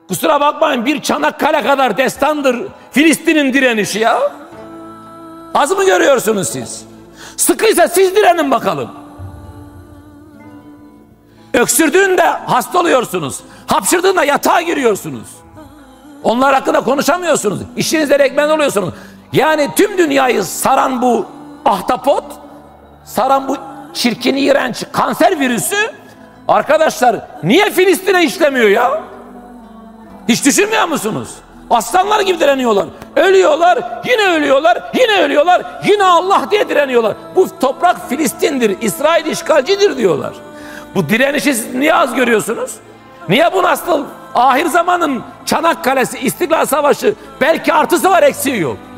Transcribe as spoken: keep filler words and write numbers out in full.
Kusura bakmayın, bir Çanakkale kadar destandır Filistin'in direnişi ya. Az mı görüyorsunuz siz? Sıkıysa siz direnin bakalım. Öksürdüğünde hasta oluyorsunuz. Hapşırdığında yatağa giriyorsunuz. Onlar hakkında konuşamıyorsunuz. İşinizde rekmen oluyorsunuz. Yani tüm dünyayı saran bu ahtapot, saran bu çirkin, iğrenç kanser virüsü, arkadaşlar niye Filistin'e işlemiyor ya? Hiç düşünmüyor musunuz? Aslanlar gibi direniyorlar. Ölüyorlar, yine ölüyorlar, yine ölüyorlar, yine Allah diye direniyorlar. Bu toprak Filistin'dir, İsrail işgalcidir diyorlar. Bu direnişi siz niye az görüyorsunuz? Niye bu nasıl ahir zamanın Çanakkale'si, İstiklal Savaşı, belki artısı var eksiği yok.